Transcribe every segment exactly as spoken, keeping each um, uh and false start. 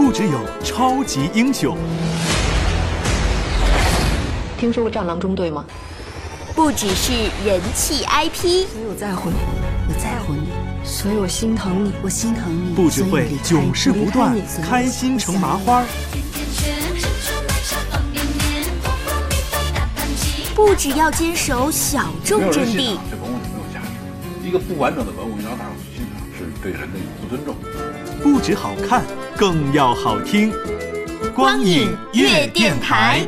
不只有超级英雄。 听说过战狼中队吗？ 不只是人气 I P， 所以我在乎你，我在乎你，所以我心疼你，我心疼你。 不只会囧事不断，开心成麻花。 不只要坚守小众阵地， 这文物就没有价值。一个不完整的文物，你让大伙去欣赏，是对人的不尊重。 不只好看，更要好听。光影乐电台。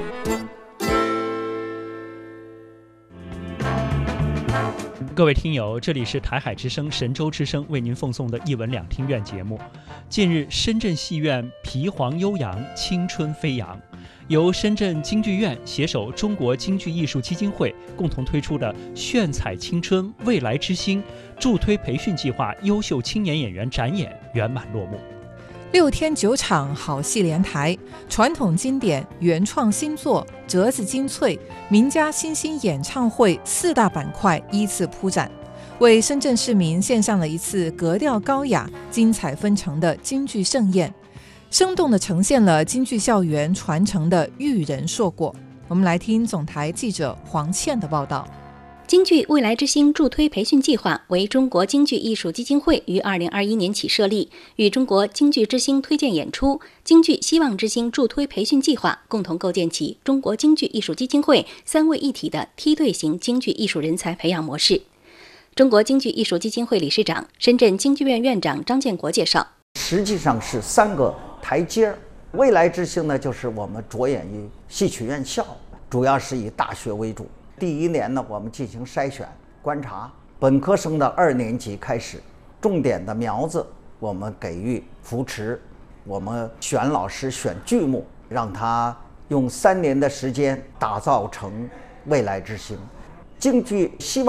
各位听友，这里是台海之声、神州之声为您奉送的一文两听院节目。近日，深圳戏院皮黄悠扬，青春飞扬，由深圳京剧院携手中国京剧艺术基金会共同推出的炫彩青春未来之星助推培训计划优秀青年演员展演圆满落幕。 六天九场好戏连台，传统经典、原创新作、折子精粹、名家新兴演唱会四大板块依次铺展，为深圳市民献上了一次格调高雅、精彩纷呈的京剧盛宴，生动地呈现了京剧校园传承的育人硕果。我们来听总台记者黄倩的报道。 京剧未来之星助推培训计划为中国京剧艺术基金会于二零二一年起设立，与中国京剧之星推荐演出、京剧希望之星助推培训计划共同构建起中国京剧艺术基金会三位一体的梯队型京剧艺术人才培养模式。中国京剧艺术基金会理事长、深圳京剧院院长张建国介绍， 实际上是三个台阶。未来之星呢，就是我们着眼于戏曲院校，主要是以大学为主。第一年呢，我们进行筛选观察，本科生的二年级开始，重点的苗子我们给予扶持，我们选老师选剧目，让他用三年的时间打造成未来之星。京剧希望